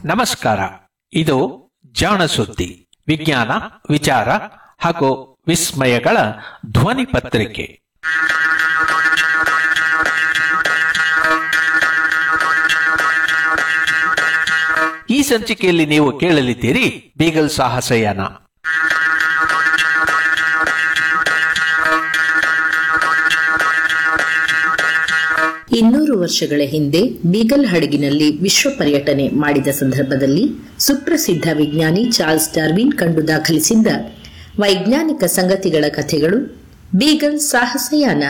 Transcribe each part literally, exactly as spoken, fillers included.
ನಮಸ್ಕಾರ. ಇದು ಜಾಣ ಸುದ್ದಿ, ವಿಜ್ಞಾನ, ವಿಚಾರ ಹಾಗೂ ವಿಸ್ಮಯಗಳ ಧ್ವನಿ ಪತ್ರಿಕೆ. ಈ ಸಂಚಿಕೆಯಲ್ಲಿ ನೀವು ಕೇಳಲಿದ್ದೀರಿ ಬೀಗಲ್ ಸಾಹಸಯಾನ. ಇನ್ನೂರು ವರ್ಷಗಳ ಹಿಂದೆ ಬೀಗಲ್ ಹಡಗಿನಲ್ಲಿ ವಿಶ್ವ ಪರ್ಯಟನೆ ಮಾಡಿದ ಸಂದರ್ಭದಲ್ಲಿ ಸುಪ್ರಸಿದ್ಧ ವಿಜ್ಞಾನಿ ಚಾರ್ಲ್ಸ್ ಡಾರ್ವಿನ್ ಕಂಡು ದಾಖಲಿಸಿದ್ದ ವೈಜ್ಞಾನಿಕ ಸಂಗತಿಗಳ ಕಥೆಗಳು ಬೀಗಲ್ ಸಾಹಸಯಾನ.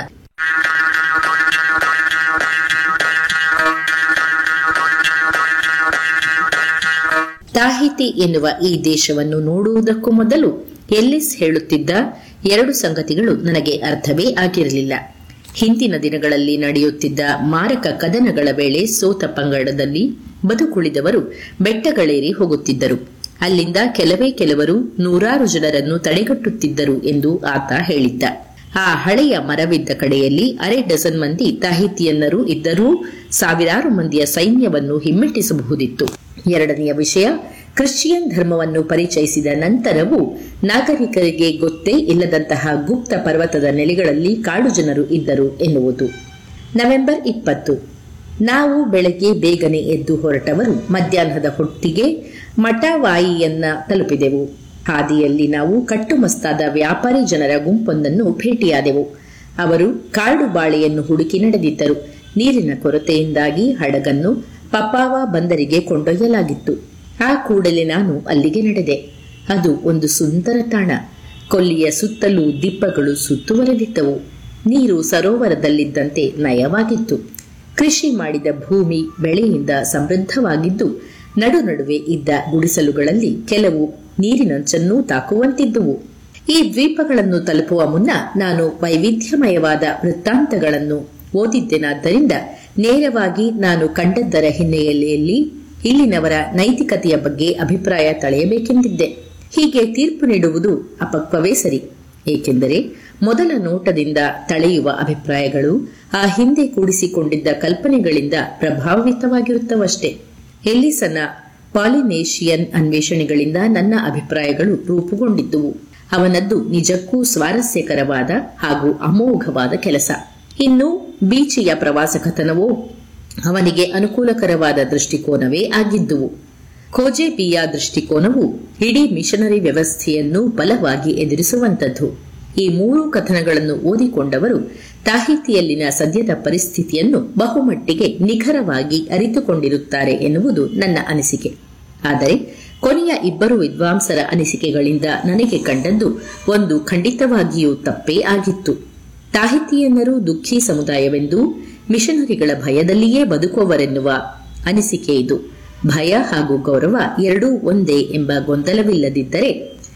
ತಾಹಿತಿ ಎನ್ನುವ ಈ ದೇಶವನ್ನು ನೋಡುವುದಕ್ಕೂ ಮೊದಲು ಎಲ್ಲಿಸ್ ಹೇಳುತ್ತಿದ್ದ ಎರಡು ಸಂಗತಿಗಳು ನನಗೆ ಅರ್ಥವೇ ಆಗಿರಲಿಲ್ಲ. ಹಿಂದಿನ ದಿನಗಳಲ್ಲಿ ನಡೆಯುತ್ತಿದ್ದ ಮಾರಕ ಕದನಗಳ ವೇಳೆ ಸೋತ ಪಂಗಡದಲ್ಲಿ ಬದುಕುಳಿದವರು ಬೆಟ್ಟಗಳೇರಿ ಹೋಗುತ್ತಿದ್ದರು. ಅಲ್ಲಿಂದ ಕೆಲವೇ ಕೆಲವರು ನೂರಾರು ಜನರನ್ನು ತಡೆಗಟ್ಟುತ್ತಿದ್ದರು ಎಂದು ಆತ ಹೇಳಿದ್ದ. ಆ ಹಳೆಯ ಮರವಿದ್ದ ಕಡೆಯಲ್ಲಿ ಅರೆ ಡಜನ್ ಮಂದಿ ತಾಹಿತಿಯನ್ನರು ಇದ್ದರೂ ಸಾವಿರಾರು ಮಂದಿಯ ಸೈನ್ಯವನ್ನು ಹಿಮ್ಮೆಟ್ಟಿಸಬಹುದಿತ್ತು. ಎರಡನೆಯ ವಿಷಯ, ಕ್ರಿಶ್ಚಿಯನ್ ಧರ್ಮವನ್ನು ಪರಿಚಯಿಸಿದ ನಂತರವೂ ನಾಗರಿಕರಿಗೆ ಗೊತ್ತೇ ಇಲ್ಲದಂತಹ ಗುಪ್ತ ಪರ್ವತದ ನೆಲೆಗಳಲ್ಲಿ ಕಾಡು ಜನರು ಇದ್ದರು ಎನ್ನುವುದು. ನವೆಂಬರ್ ಇಪ್ಪತ್ತು. ನಾವು ಬೆಳಗ್ಗೆ ಬೇಗನೆ ಎದ್ದು ಹೊರಟವರು ಮಧ್ಯಾಹ್ನದ ಹೊತ್ತಿಗೆ ಮಟವಾಯಿಯನ್ನ ತಲುಪಿದೆವು. ಹಾದಿಯಲ್ಲಿ ನಾವು ಕಟ್ಟುಮಸ್ತಾದ ವ್ಯಾಪಾರಿ ಜನರ ಗುಂಪೊಂದನ್ನು ಭೇಟಿಯಾದೆವು. ಅವರು ಕಾಡು ಬಾಳೆಯನ್ನು ಹುಡುಕಿ ನಡೆದಿದ್ದರು. ನೀರಿನ ಕೊರತೆಯಿಂದಾಗಿ ಹಡಗನ್ನು ಪಪಾವ ಬಂದರಿಗೆ ಕೊಂಡೊಯ್ಯಲಾಗಿತ್ತು. ಆ ಕೂಡಲೇ ನಾನು ಅಲ್ಲಿಗೆ ನಡೆದೆ. ಅದು ಒಂದು ಸುಂದರ ತಾಣ. ಕೊಲ್ಲಿಯ ಸುತ್ತಲೂ ದಿಬ್ಬಗಳು ಸುತ್ತುವರೆದಿದ್ದವು. ನೀರು ಸರೋವರದಲ್ಲಿದ್ದಂತೆ ನಯವಾಗಿತ್ತು. ಕೃಷಿ ಮಾಡಿದ ಭೂಮಿ ಬೆಳೆಯಿಂದ ಸಮೃದ್ಧವಾಗಿದ್ದು, ನಡು ನಡುವೆ ಇದ್ದ ಗುಡಿಸಲುಗಳಲ್ಲಿ ಕೆಲವು ನೀರಿನಂಚನ್ನೂ ತಾಕುವಂತಿದ್ದುವು. ಈ ದ್ವೀಪಗಳನ್ನು ತಲುಪುವ ಮುನ್ನ ನಾನು ವೈವಿಧ್ಯಮಯವಾದ ವೃತ್ತಾಂತಗಳನ್ನು ಓದಿದ್ದೆನಾದ್ದರಿಂದ ನೇರವಾಗಿ ನಾನು ಕಂಡದ್ದರ ಹಿನ್ನೆಲೆಯಲ್ಲಿ ಇಲ್ಲಿನವರ ನೈತಿಕತೆಯ ಬಗ್ಗೆ ಅಭಿಪ್ರಾಯ ತಳೆಯಬೇಕೆಂದಿದ್ದೆ. ಹೀಗೆ ತೀರ್ಪು ನೀಡುವುದು ಅಪಕ್ವವೇ ಸರಿ. ಏಕೆಂದರೆ ಮೊದಲ ನೋಟದಿಂದ ತಳೆಯುವ ಅಭಿಪ್ರಾಯಗಳು ಆ ಹಿಂದೆ ಕೂಡಿಸಿಕೊಂಡಿದ್ದ ಕಲ್ಪನೆಗಳಿಂದ ಪ್ರಭಾವಿತವಾಗಿರುತ್ತವಷ್ಟೇ. ಎಲ್ಲಿಸನ ಪಾಲಿನೇಷಿಯನ್ ಅನ್ವೇಷಣೆಗಳಿಂದ ನನ್ನ ಅಭಿಪ್ರಾಯಗಳು ರೂಪುಗೊಂಡಿದ್ದುವು. ಅವನದ್ದು ನಿಜಕ್ಕೂ ಸ್ವಾರಸ್ಯಕರವಾದ ಹಾಗೂ ಅಮೋಘವಾದ ಕೆಲಸ. ಇನ್ನು ಬೀಚಿಯ ಪ್ರವಾಸ ಕಥನವೋ ಅವನಿಗೆ ಅನುಕೂಲಕರವಾದ ದೃಷ್ಟಿಕೋನವೇ ಆಗಿದ್ದುವು. ಖೋಜೆಬಿಯ ದೃಷ್ಟಿಕೋನವು ಇಡೀ ಮಿಷನರಿ ವ್ಯವಸ್ಥೆಯನ್ನು ಬಲವಾಗಿ ಎದುರಿಸುವಂತದ್ದು. ಈ ಮೂರು ಕಥನಗಳನ್ನು ಓದಿಕೊಂಡವರು ತಾಹಿತಿಯಲ್ಲಿನ ಸದ್ಯದ ಪರಿಸ್ಥಿತಿಯನ್ನು ಬಹುಮಟ್ಟಿಗೆ ನಿಖರವಾಗಿ ಅರಿತುಕೊಂಡಿರುತ್ತಾರೆ ಎನ್ನುವುದು ನನ್ನ ಅನಿಸಿಕೆ. ಆದರೆ ಕೊನೆಯ ಇಬ್ಬರು ವಿದ್ವಾಂಸರ ಅನಿಸಿಕೆಗಳಿಂದ ನನಗೆ ಕಂಡದ್ದು ಒಂದು ಖಂಡಿತವಾಗಿಯೂ ತಪ್ಪೇ ಆಗಿತ್ತು. ತಾಹಿತಿಯನ್ನರು ದುಃಖಿ ಸಮುದಾಯವೆಂದು, ಮಿಷನರಿಗಳ ಭಯದಲ್ಲಿಯೇ ಬದುಕುವವರೆನ್ನುವ ಅನಿಸಿಕೆ ಇದು. ಭಯ ಹಾಗೂ ಗೌರವ ಎರಡೂ ಒಂದೇ ಎಂಬ ಗೊಂದಲವಿಲ್ಲದಿದ್ದರೆ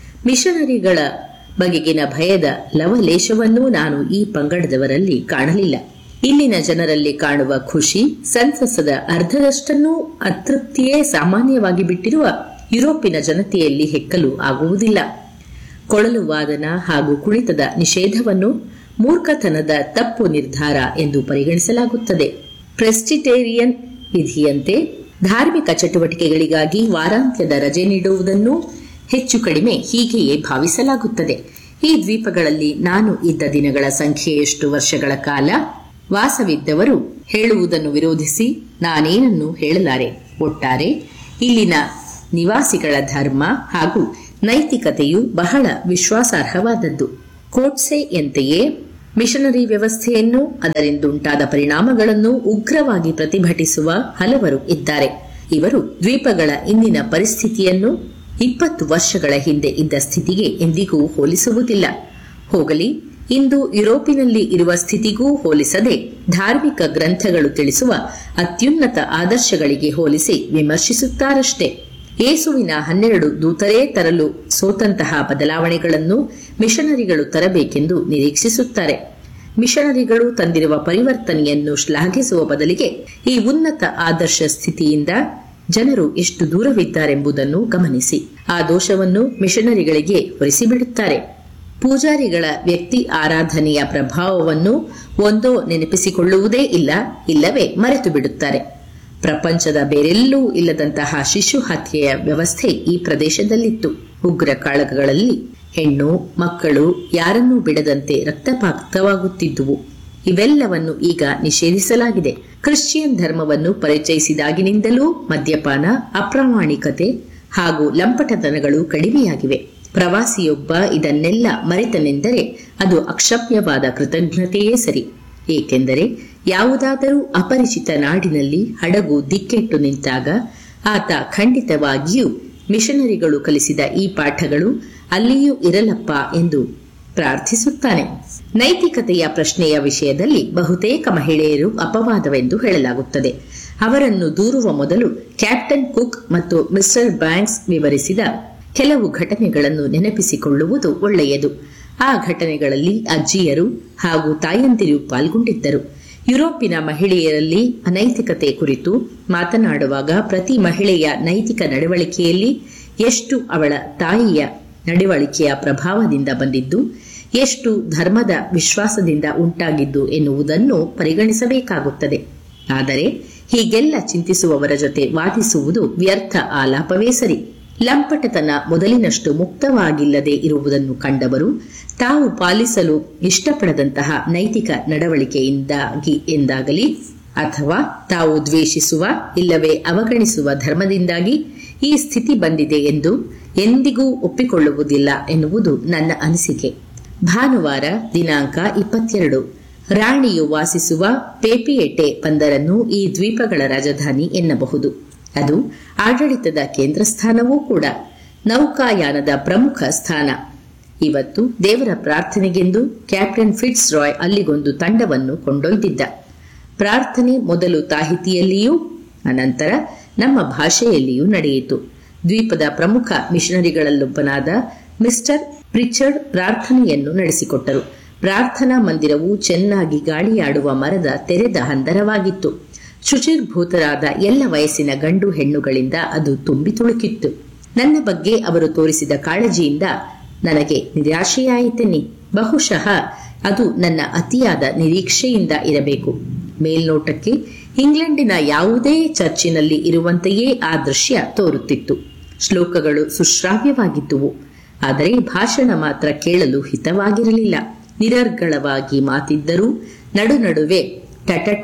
ಮಿಷನರಿಗಳ ಬಗೆಗಿನ ಭಯದ ಲವಲೇಶವನ್ನೂ ನಾನು ಈ ಪಂಗಡದವರಲ್ಲಿ ಕಾಣಲಿಲ್ಲ. ಇಲ್ಲಿನ ಜನರಲ್ಲಿ ಕಾಣುವ ಖುಷಿ, ಸಂತಸದ ಅರ್ಧದಷ್ಟನ್ನೂ ಅತೃಪ್ತಿಯೇ ಸಾಮಾನ್ಯವಾಗಿ ಬಿಟ್ಟಿರುವ ಯುರೋಪಿನ ಜನತೆಯಲ್ಲಿ ಹೆಕ್ಕಲು ಆಗುವುದಿಲ್ಲ. ಕೊಳಲು ವಾದನ ಹಾಗೂ ಕುಣಿತದ ನಿಷೇಧವನ್ನು ಮೂರ್ಖತನದ ತಪ್ಪು ನಿರ್ಧಾರ ಎಂದು ಪರಿಗಣಿಸಲಾಗುತ್ತದೆ. ಪ್ರೆಸ್ಟಿಟೇರಿಯನ್ ವಿಧಿಯಂತೆ ಧಾರ್ಮಿಕ ಚಟುವಟಿಕೆಗಳಿಗಾಗಿ ವಾರಾಂತ್ಯದ ರಜೆ ನೀಡುವುದನ್ನು ಹೆಚ್ಚು ಕಡಿಮೆ ಹೀಗೆಯೇ ಭಾವಿಸಲಾಗುತ್ತದೆ. ಈ ದ್ವೀಪಗಳಲ್ಲಿ ನಾನು ಇದ್ದ ದಿನಗಳ ಸಂಖ್ಯೆಯಷ್ಟು ವರ್ಷಗಳ ಕಾಲ ವಾಸವಿದ್ದವರು ಹೇಳುವುದನ್ನು ವಿರೋಧಿಸಿ ನಾನೇನನ್ನು ಹೇಳಲಾರೆ. ಒಟ್ಟಾರೆ ಇಲ್ಲಿನ ನಿವಾಸಿಗಳ ಧರ್ಮ ಹಾಗೂ ನೈತಿಕತೆಯು ಬಹಳ ವಿಶ್ವಾಸಾರ್ಹವಾದದ್ದು. ಕೋಟ್ಸೆಯಂತೆಯೇ ಮಿಷನರಿ ವ್ಯವಸ್ಥೆಯನ್ನು, ಅದರಿಂದುಂಟಾದ ಪರಿಣಾಮಗಳನ್ನು ಉಗ್ರವಾಗಿ ಪ್ರತಿಭಟಿಸುವ ಹಲವರು ಇದ್ದಾರೆ. ಇವರು ದ್ವೀಪಗಳ ಇಂದಿನ ಪರಿಸ್ಥಿತಿಯನ್ನು ಇಪ್ಪತ್ತು ವರ್ಷಗಳ ಹಿಂದೆ ಇದ್ದ ಸ್ಥಿತಿಗೆ ಎಂದಿಗೂ ಹೋಲಿಸುವುದಿಲ್ಲ. ಹೋಗಲಿ, ಇಂದು ಯುರೋಪಿನಲ್ಲಿ ಇರುವ ಸ್ಥಿತಿಗೂ ಹೋಲಿಸದೆ ಧಾರ್ಮಿಕ ಗ್ರಂಥಗಳು ತಿಳಿಸುವ ಅತ್ಯುನ್ನತ ಆದರ್ಶಗಳಿಗೆ ಹೋಲಿಸಿ ವಿಮರ್ಶಿಸುತ್ತಾರಷ್ಟೇ. ಯೇಸುವಿನ ಹನ್ನೆರಡು ದೂತರೇ ತರಲು ಸೋತಂತಹ ಬದಲಾವಣೆಗಳನ್ನು ಮಿಷನರಿಗಳು ತರಬೇಕೆಂದು ನಿರೀಕ್ಷಿಸುತ್ತಾರೆ. ಮಿಷನರಿಗಳು ತಂದಿರುವ ಪರಿವರ್ತನೆಯನ್ನು ಶ್ಲಾಘಿಸುವ ಬದಲಿಗೆ ಈ ಉನ್ನತ ಆದರ್ಶ ಸ್ಥಿತಿಯಿಂದ ಜನರು ಎಷ್ಟು ದೂರವಿದ್ದಾರೆಂಬುದನ್ನು ಗಮನಿಸಿ ಆ ದೋಷವನ್ನು ಮಿಷನರಿಗಳಿಗೆ ಹೊರಿಸಿಬಿಡುತ್ತಾರೆ. ಪೂಜಾರಿಗಳ ವ್ಯಕ್ತಿ ಆರಾಧನೆಯ ಪ್ರಭಾವವನ್ನು ಒಂದೋ ನೆನಪಿಸಿಕೊಳ್ಳುವುದೇ ಇಲ್ಲ, ಇಲ್ಲವೇ ಮರೆತು ಬಿಡುತ್ತಾರೆ. ಪ್ರಪಂಚದ ಬೇರೆಲ್ಲೂ ಇಲ್ಲದಂತಹ ಶಿಶು ಹತ್ಯೆಯ ವ್ಯವಸ್ಥೆ ಈ ಪ್ರದೇಶದಲ್ಲಿತ್ತು. ಉಗ್ರ ಕಾಳಗಗಳಲ್ಲಿ ಹೆಣ್ಣು ಮಕ್ಕಳು ಯಾರನ್ನೂ ಬಿಡದಂತೆ ರಕ್ತಪಾತವಾಗುತ್ತಿದ್ದುವು. ಇವೆಲ್ಲವನ್ನು ಈಗ ನಿಷೇಧಿಸಲಾಗಿದೆ. ಕ್ರಿಶ್ಚಿಯನ್ ಧರ್ಮವನ್ನು ಪರಿಚಯಿಸಿದಾಗಿನಿಂದಲೂ ಮದ್ಯಪಾನ, ಅಪ್ರಾಮಾಣಿಕತೆ ಹಾಗೂ ಲಂಪಟತನಗಳು ಕಡಿಮೆಯಾಗಿವೆ. ಪ್ರವಾಸಿಯೊಬ್ಬ ಇದನ್ನೆಲ್ಲ ಮರೆತನೆಂದರೆ ಅದು ಅಕ್ಷಮ್ಯವಾದ ಕೃತಜ್ಞತೆಯೇ ಸರಿ. ಏಕೆಂದರೆ ಯಾವುದಾದರೂ ಅಪರಿಚಿತ ನಾಡಿನಲ್ಲಿ ಹಡಗು ದಿಕ್ಕೆಟ್ಟು ನಿಂತಾಗ ಆತ ಖಂಡಿತವಾಗಿಯೂ ಮಿಷನರಿಗಳು ಕಲಿಸಿದ ಈ ಪಾಠಗಳು ಅಲ್ಲಿಯೂ ಇರಲಪ್ಪ ಎಂದು ಪ್ರಾರ್ಥಿಸುತ್ತಾನೆ. ನೈತಿಕತೆಯ ಪ್ರಶ್ನೆಯ ವಿಷಯದಲ್ಲಿ ಬಹುತೇಕ ಮಹಿಳೆಯರು ಅಪವಾದವೆಂದು ಹೇಳಲಾಗುತ್ತದೆ. ಅವರನ್ನು ದೂರುವ ಮೊದಲು ಕ್ಯಾಪ್ಟನ್ ಕುಕ್ ಮತ್ತು ಮಿಸ್ಟರ್ ಬ್ಯಾಂಕ್ಸ್ ವಿವರಿಸಿದ ಕೆಲವು ಘಟನೆಗಳನ್ನು ನೆನಪಿಸಿಕೊಳ್ಳುವುದು ಒಳ್ಳೆಯದು. ಆ ಘಟನೆಗಳಲ್ಲಿ ಅಜ್ಜಿಯರು ಹಾಗೂ ತಾಯಂದಿರು ಪಾಲ್ಗೊಂಡಿದ್ದರು. ಯುರೋಪಿನ ಮಹಿಳೆಯರಲ್ಲಿ ಅನೈತಿಕತೆ ಕುರಿತು ಮಾತನಾಡುವಾಗ ಪ್ರತಿ ಮಹಿಳೆಯ ನೈತಿಕ ನಡವಳಿಕೆಯಲ್ಲಿ ಎಷ್ಟು ಅವಳ ತಾಯಿಯ ನಡವಳಿಕೆಯ ಪ್ರಭಾವದಿಂದ ಬಂದಿದ್ದು, ಎಷ್ಟು ಧರ್ಮದ ವಿಶ್ವಾಸದಿಂದ ಉಂಟಾಗಿದ್ದು ಎನ್ನುವುದನ್ನು ಪರಿಗಣಿಸಬೇಕಾಗುತ್ತದೆ. ಆದರೆ ಹೀಗೆಲ್ಲ ಚಿಂತಿಸುವವರ ಜೊತೆ ವಾದಿಸುವುದು ವ್ಯರ್ಥ ಆಲಾಪವೇ ಸರಿ. ಲಂಪಟತನ ಮೊದಲಿನಷ್ಟು ಮುಕ್ತವಾಗಿಲ್ಲದೆ ಇರುವುದನ್ನು ಕಂಡವರು ತಾವು ಪಾಲಿಸಲು ಇಷ್ಟಪಡದಂತಹ ನೈತಿಕ ನಡವಳಿಕೆಯಿಂದಾಗಿ ಎಂದಾಗಲಿ ಅಥವಾ ತಾವು ದ್ವೇಷಿಸುವ ಇಲ್ಲವೇ ಅವಗಣಿಸುವ ಧರ್ಮದಿಂದಾಗಿ ಈ ಸ್ಥಿತಿ ಬಂದಿದೆ ಎಂದು ಎಂದಿಗೂ ಒಪ್ಪಿಕೊಳ್ಳುವುದಿಲ್ಲ ಎನ್ನುವುದು ನನ್ನ ಅನಿಸಿಕೆ. ಭಾನುವಾರ ದಿನಾಂಕ ಇಪ್ಪತ್ತೆರಡು ರಾಣಿಯು ವಾಸಿಸುವ ಪೇಪಿಯೆಟೆ ಬಂದರನ್ನು ಈ ದ್ವೀಪಗಳ ರಾಜಧಾನಿ ಎನ್ನಬಹುದು. ಅದು ಆಡಳಿತದ ಕೇಂದ್ರ ಸ್ಥಾನವೂ ಕೂಡ, ನೌಕಾಯಾನದ ಪ್ರಮುಖ ಸ್ಥಾನ. ಇವತ್ತು ದೇವರ ಪ್ರಾರ್ಥನೆಗೆಂದು ಕ್ಯಾಪ್ಟನ್ ಫಿಟ್ಸ್ ರಾಯ್ ಅಲ್ಲಿಗೊಂದು ತಂಡವನ್ನು ಕೊಂಡೊಯ್ದಿದ್ದ. ಪ್ರಾರ್ಥನೆ ಮೊದಲು ತಾಹಿತಿಯಲ್ಲಿಯೂ ಅನಂತರ ನಮ್ಮ ಭಾಷೆಯಲ್ಲಿಯೂ ನಡೆಯಿತು. ದ್ವೀಪದ ಪ್ರಮುಖ ಮಿಷನರಿಗಳಲ್ಲೊಬ್ಬನಾದ ಮಿಸ್ಟರ್ ಪ್ರಿಚರ್ಡ್ ಪ್ರಾರ್ಥನೆಯನ್ನು ನಡೆಸಿಕೊಟ್ಟರು. ಪ್ರಾರ್ಥನಾ ಮಂದಿರವು ಚೆನ್ನಾಗಿ ಗಾಳಿಯಾಡುವ ಮರದ ತೆರೆದ ಹಂದರವಾಗಿತ್ತು. ಶುಚಿರ್ಭೂತರಾದ ಎಲ್ಲ ವಯಸ್ಸಿನ ಗಂಡು ಹೆಣ್ಣುಗಳಿಂದ ಅದು ತುಂಬಿ ತುಳುಕಿತ್ತು. ನನ್ನ ಬಗ್ಗೆ ಅವರು ತೋರಿಸಿದ ಕಾಳಜಿಯಿಂದ ನನಗೆ ನಿರಾಶೆಯಾಯಿತೆನ್ನಿ. ಬಹುಶಃ ಅದು ನನ್ನ ಅತಿಯಾದ ನಿರೀಕ್ಷೆಯಿಂದ ಇರಬೇಕು. ಮೇಲ್ನೋಟಕ್ಕೆ ಇಂಗ್ಲೆಂಡಿನ ಯಾವುದೇ ಚರ್ಚಿನಲ್ಲಿ ಇರುವಂತೆಯೇ ಆ ದೃಶ್ಯ ತೋರುತ್ತಿತ್ತು. ಶ್ಲೋಕಗಳು ಸುಶ್ರಾವ್ಯವಾಗಿದ್ದುವು, ಆದರೆ ಭಾಷಣ ಮಾತ್ರ ಕೇಳಲು ಹಿತವಾಗಿರಲಿಲ್ಲ. ನಿರರ್ಗಳವಾಗಿ ಮಾತಿದ್ದರೂ ನಡು ನಡುವೆ ಟಟಟ,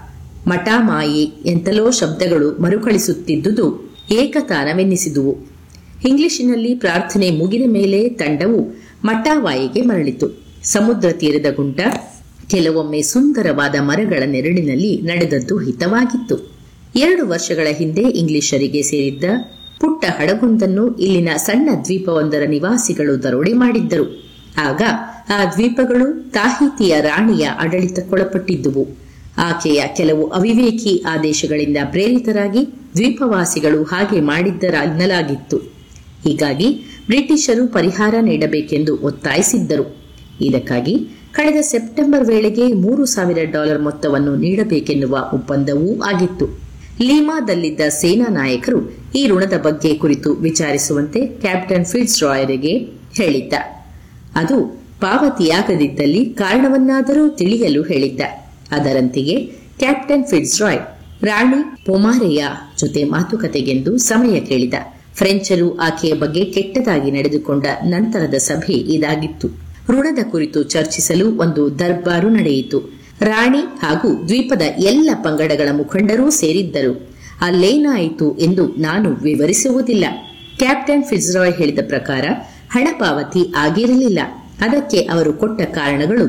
ಮಟಾಮಾಯಿ ಎಂತಲೋ ಶಬ್ದಗಳು ಮರುಕಳಿಸುತ್ತಿದ್ದುದು ಏಕತಾನವೆನ್ನಿಸಿದುವು. ಇಂಗ್ಲಿಶಿನಲ್ಲಿ ಪ್ರಾರ್ಥನೆ ಮುಗಿದ ಮೇಲೆ ತಂಡವು ಮಟಾವಾಯಿಗೆ ಮರಳಿತು. ಸಮುದ್ರ ತೀರದ ಗುಂಟ ಕೆಲವೊಮ್ಮೆ ಸುಂದರವಾದ ಮರಗಳ ನೆರಳಿನಲ್ಲಿ ನಡೆದದ್ದು ಹಿತವಾಗಿತ್ತು. ಎರಡು ವರ್ಷಗಳ ಹಿಂದೆ ಇಂಗ್ಲಿಷರಿಗೆ ಸೇರಿದ್ದ ಪುಟ್ಟ ಹಡಗೊಂದನ್ನು ಇಲ್ಲಿನ ಸಣ್ಣ ದ್ವೀಪವೊಂದರ ನಿವಾಸಿಗಳು ದರೋಡೆ ಮಾಡಿದ್ದರು. ಆಗ ಆ ದ್ವೀಪಗಳು ತಾಹಿತಿಯ ರಾಣಿಯ ಆಡಳಿತಕ್ಕೊಳಪಟ್ಟಿದ್ದುವು. ಆಕೆಯ ಕೆಲವು ಅವಿವೇಕಿ ಆದೇಶಗಳಿಂದ ಪ್ರೇರಿತರಾಗಿ ದ್ವೀಪವಾಸಿಗಳು ಹಾಗೆ ಮಾಡಿದ್ದರೆನ್ನಲಾಗಿತ್ತು. ಹೀಗಾಗಿ ಬ್ರಿಟಿಷರು ಪರಿಹಾರ ನೀಡಬೇಕೆಂದು ಒತ್ತಾಯಿಸಿದ್ದರು. ಇದಕ್ಕಾಗಿ ಕಳೆದ ಸೆಪ್ಟೆಂಬರ್ ವೇಳೆಗೆ ಮೂರು ಸಾವಿರ ಡಾಲರ್ ಮೊತ್ತವನ್ನು ನೀಡಬೇಕೆನ್ನುವ ಒಪ್ಪಂದವೂ ಆಗಿತ್ತು. ಲೀಮಾದಲ್ಲಿದ್ದ ಸೇನಾ ನಾಯಕರು ಈ ಋಣದ ಬಗ್ಗೆ ಕುರಿತು ವಿಚಾರಿಸುವಂತೆ ಕ್ಯಾಪ್ಟನ್ ಫಿಟ್ಸ್ ರಾಯರಿಗೆ ಹೇಳಿದ್ದ. ಅದು ಪಾವತಿಯಾಗದಿದ್ದಲ್ಲಿ ಕಾರಣವನ್ನಾದರೂ ತಿಳಿಯಲು ಹೇಳಿದ್ದ. ಅದರಂತೆಯೇ ಕ್ಯಾಪ್ಟನ್ ಫಿಟ್ಸ್ ರಾಯ್ ರಾಣಿ ಪೊಮಾರೆಯ ಜೊತೆ ಮಾತುಕತೆಗೆಂದು ಸಮಯ ಕೇಳಿದ. ಫ್ರೆಂಚರು ಆಕೆಯ ಬಗ್ಗೆ ಕೆಟ್ಟದಾಗಿ ನಡೆದುಕೊಂಡ ನಂತರದ ಸಭೆ ಇದಾಗಿತ್ತು. ಋಣದ ಕುರಿತು ಚರ್ಚಿಸಲು ಒಂದು ದರ್ಬಾರು ನಡೆಯಿತು. ರಾಣಿ ಹಾಗೂ ದ್ವೀಪದ ಎಲ್ಲ ಪಂಗಡಗಳ ಮುಖಂಡರೂ ಸೇರಿದ್ದರು. ಅಲ್ಲೇನಾಯಿತು ಎಂದು ನಾನು ವಿವರಿಸುವುದಿಲ್ಲ. ಕ್ಯಾಪ್ಟನ್ ಫಿಟ್ಸ್ ರಾಯ್ ಹೇಳಿದ ಪ್ರಕಾರ ಹಣ ಪಾವತಿ ಆಗಿರಲಿಲ್ಲ. ಅದಕ್ಕೆ ಅವರು ಕೊಟ್ಟ ಕಾರಣಗಳು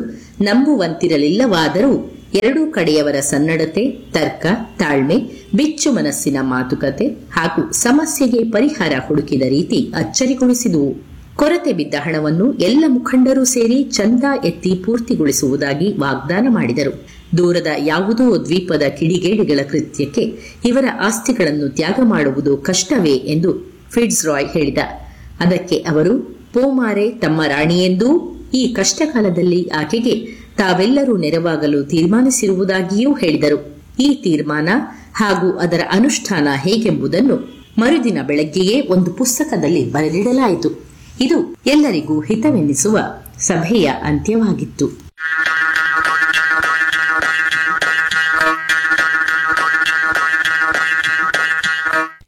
ನಂಬುವಂತಿರಲಿಲ್ಲವಾದರೂ ಎರಡೂ ಕಡೆಯವರ ಸನ್ನಡತೆ, ತರ್ಕ, ತಾಳ್ಮೆ, ಬಿಚ್ಚು ಮನಸ್ಸಿನ ಮಾತುಕತೆ ಹಾಗೂ ಸಮಸ್ಯೆಗೆ ಪರಿಹಾರ ಹುಡುಕಿದ ರೀತಿ ಅಚ್ಚರಿಗೊಳಿಸಿದುವು. ಕೊರತೆ ಬಿದ್ದ ಹಣವನ್ನು ಎಲ್ಲ ಮುಖಂಡರೂ ಸೇರಿ ಚಂದ ಎತ್ತಿ ಪೂರ್ತಿಗೊಳಿಸುವುದಾಗಿ ವಾಗ್ದಾನ ಮಾಡಿದರು. ದೂರದ ಯಾವುದೋ ದ್ವೀಪದ ಕಿಡಿಗೇಡಿಗಳ ಕೃತ್ಯಕ್ಕೆ ಇವರ ಆಸ್ತಿಗಳನ್ನು ತ್ಯಾಗ ಮಾಡುವುದು ಕಷ್ಟವೇ ಎಂದು ಫಿಟ್ಸ್ ರಾಯ್ ಹೇಳಿದ. ಅದಕ್ಕೆ ಅವರು ಪೋಮಾರೆ ತಮ್ಮ ರಾಣಿಯೆಂದೂ ಈ ಕಷ್ಟಕಾಲದಲ್ಲಿ ಆಕೆಗೆ ತಾವೆಲ್ಲರೂ ನೆರವಾಗಲು ತೀರ್ಮಾನಿಸಿರುವುದಾಗಿಯೂ ಹೇಳಿದರು. ಈ ತೀರ್ಮಾನ ಹಾಗೂ ಅದರ ಅನುಷ್ಠಾನ ಹೇಗೆಂಬುದನ್ನು ಮರುದಿನ ಬೆಳಗ್ಗೆಯೇ ಒಂದು ಪುಸ್ತಕದಲ್ಲಿ ಬರೆದಿಡಲಾಯಿತು. ಇದು ಎಲ್ಲರಿಗೂ ಹಿತವೆನ್ನಿಸುವ ಸಭೆಯ ಅಂತ್ಯವಾಗಿತ್ತು.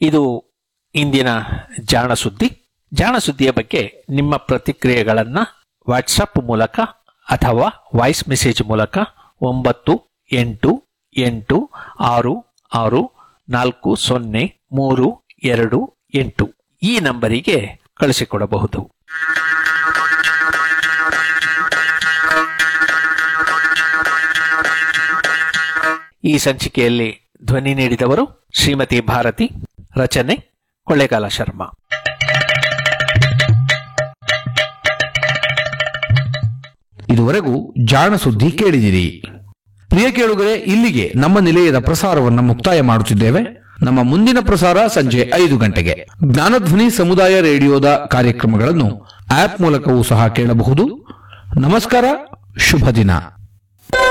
ಇದು ಇಂದಿನ ಜಾಣ ಸುದ್ದಿ. ಜಾಣ ಸುದ್ದಿಯ ಬಗ್ಗೆ ನಿಮ್ಮ ಪ್ರತಿಕ್ರಿಯೆಗಳನ್ನ ವಾಟ್ಸಪ್ ಮೂಲಕ ಅಥವಾ ವಾಯ್ಸ್ ಮೆಸೇಜ್ ಮೂಲಕ ಒಂಬತ್ತು ಎಂಟು ಎಂಟು ಆರು ಆರು ನಾಲ್ಕು ಸೊನ್ನೆ ಮೂರು ಎರಡು ಎಂಟು ಈ ನಂಬರಿಗೆ ಕಳಿಸಿಕೊಡಬಹುದು. ಈ ಸಂಚಿಕೆಯಲ್ಲಿ ಧ್ವನಿ ನೀಡಿದವರು ಶ್ರೀಮತಿ ಭಾರತಿ, ರಚನೆ ಕೊಳ್ಳೇಗಾಲ ಶರ್ಮಾ. ಇದುವರೆಗೂ ಜಾಣ ಸುದ್ದಿ ಕೇಳಿದಿರಿ. ಪ್ರಿಯ ಕೇಳುಗರೆ, ಇಲ್ಲಿಗೆ ನಮ್ಮ ನಿಲಯದ ಪ್ರಸಾರವನ್ನು ಮುಕ್ತಾಯ ಮಾಡುತ್ತಿದ್ದೇವೆ. ನಮ್ಮ ಮುಂದಿನ ಪ್ರಸಾರ ಸಂಜೆ ಐದು ಗಂಟೆಗೆ. ಜ್ಞಾನಧ್ವನಿ ಸಮುದಾಯ ರೇಡಿಯೋದ ಕಾರ್ಯಕ್ರಮಗಳನ್ನು ಆಪ್ ಮೂಲಕವೂ ಸಹ ಕೇಳಬಹುದು. ನಮಸ್ಕಾರ, ಶುಭ ದಿನ.